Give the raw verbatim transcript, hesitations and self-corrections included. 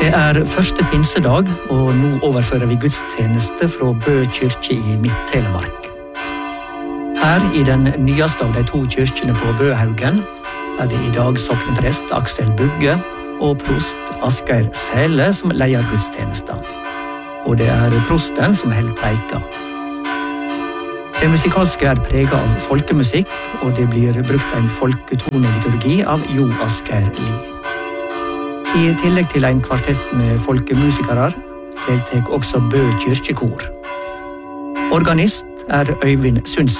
Det er første pinsedag, og nå overfører vi gudstjeneste fra Bø kirke i Midt-Telemark. Her i den nyeste av de to kirkene på Bøhaugen er det i dag sokneprest Aksel Bugge og prost Asgeir Sæle som leier gudstjenesten. Og det er prosten som holder preika. Det musikalske er preget av folkemusikk, og det blir brukt en folketoneliturgi av Jo Asgeir Lie. I tillegg til en kvartett med folkemusikere deltar også Bø kirkekor. Organist er Øyvind Sunds.